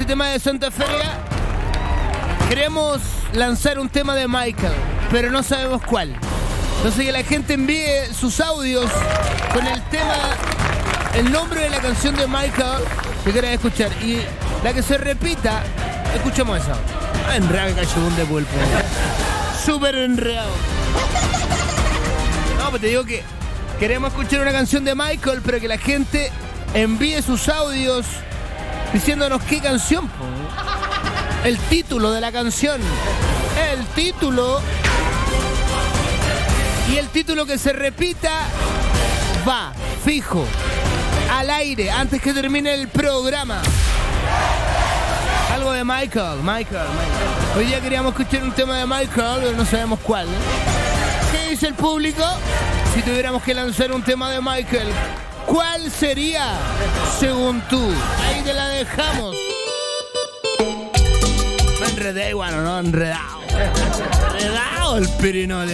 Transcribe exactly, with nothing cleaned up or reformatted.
tema de Santa Feria, queremos lanzar un tema de Michael, pero no sabemos cuál. Entonces que la gente envíe sus audios con el tema, el nombre de la canción de Michael que quieras escuchar. Y la que se repita, escuchemos esa. Enredado que cayó un de pulpo. Súper enredado. No, pues te digo que queremos escuchar una canción de Michael, pero que la gente envíe sus audios diciéndonos qué canción, po. El título de la canción. El título. Y el título que se repita va, fijo, al aire, antes que termine el programa. Algo de Michael, Michael, Michael. Hoy día queríamos escuchar un tema de Michael, pero no sabemos cuál. ¿Qué dice el público? Si tuviéramos que lanzar un tema de Michael, ¿cuál sería, según tú? Ahí te la dejamos. Me enredé igual, ¿no? Enredado. Enredado el pirinole.